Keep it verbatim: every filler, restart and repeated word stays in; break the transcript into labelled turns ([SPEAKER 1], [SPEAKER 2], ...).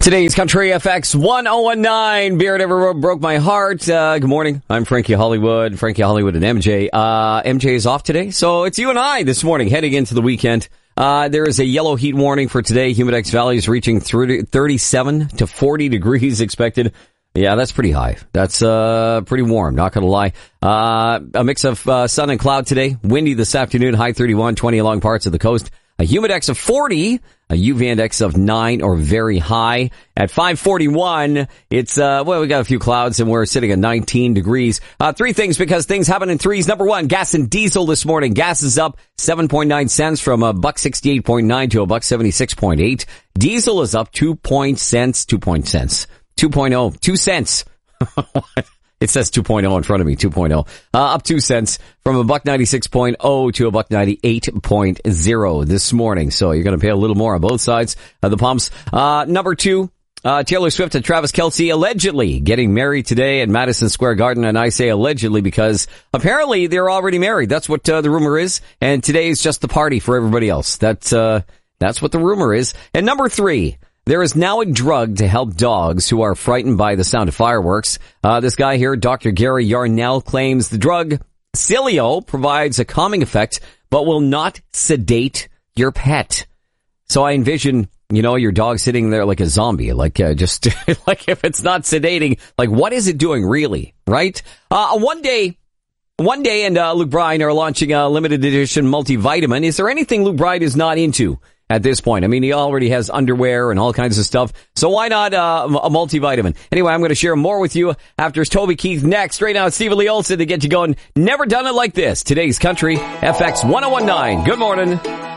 [SPEAKER 1] Today's Country F X one oh one nine. Beard ever broke my heart. Uh, good morning. I'm Frankie Hollywood. Frankie Hollywood and M J. Uh, M J is off today, so it's you and I this morning heading into the weekend. Uh, there is a yellow heat warning for today. Humidex Valley is reaching thirty-seven to forty degrees expected. Yeah, that's pretty high. That's uh pretty warm, not gonna lie. Uh, a mix of uh, sun and cloud today. Windy this afternoon, high thirty-one, twenty along parts of the coast. A humidex of forty, a U V index of nine or very high. At five forty-one, it's, uh, well, we got a few clouds and we're sitting at nineteen degrees. Uh, three things because things happen in threes. Number one, gas and diesel this morning. Gas is up seven point nine cents from a buck sixty-eight point nine to a buck seventy-six point eight. Diesel is up two point cents, two point cents, two point oh, two cents. It says two point oh in front of me, two point oh. Uh, up two cents from a buck ninety-six point oh to a buck ninety-eight point oh this morning. So you're going to pay a little more on both sides of the pumps. Uh, number two, uh, Taylor Swift and Travis Kelce allegedly getting married today at Madison Square Garden. And I say allegedly because apparently they're already married. That's what uh, the rumor is. And today is just the party for everybody else. That's, uh, that's what the rumor is. And number three, there is now a drug to help dogs who are frightened by the sound of fireworks. Uh, this guy here, Doctor Gary Yarnell, claims the drug Cilio provides a calming effect, but will not sedate your pet. So I envision, you know, your dog sitting there like a zombie, like uh, just like if it's not sedating, like what is it doing really, right? Uh, one day, one day, and uh, Luke Bryan are launching a limited edition multivitamin. Is there anything Luke Bryan is not into at this point? I mean, he already has underwear and all kinds of stuff. So why not uh, a multivitamin? Anyway, I'm going to share more with you after Toby Keith next. Right now, it's Stephen Lee Olson to get you going. Never done it like this. Today's Country F X one oh one nine. Good morning.